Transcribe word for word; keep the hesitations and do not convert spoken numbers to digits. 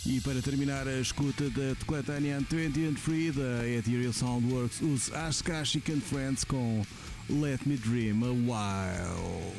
E para terminar a escuta da Teclatanian vinte and Free da Ethereal Soundworks, os Ashkash and Friends com Let Me Dream a While.